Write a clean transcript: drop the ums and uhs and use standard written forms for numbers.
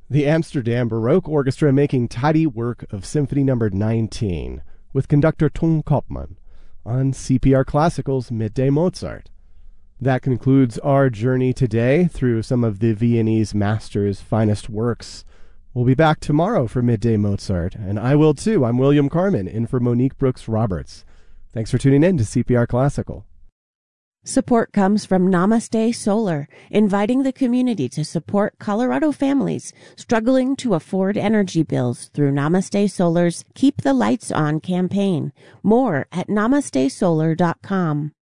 The Amsterdam Baroque Orchestra making tidy work of Symphony No. 19 with conductor Ton Kopman on CPR Classical's Midday Mozart. That concludes our journey today through some of the Viennese master's finest works. We'll be back tomorrow for Midday Mozart, and I will too. I'm William Carmen, in for Monique Brooks-Roberts. Thanks for tuning in to CPR Classical. Support comes from Namaste Solar, inviting the community to support Colorado families struggling to afford energy bills through Namaste Solar's Keep the Lights On campaign. More at namastesolar.com.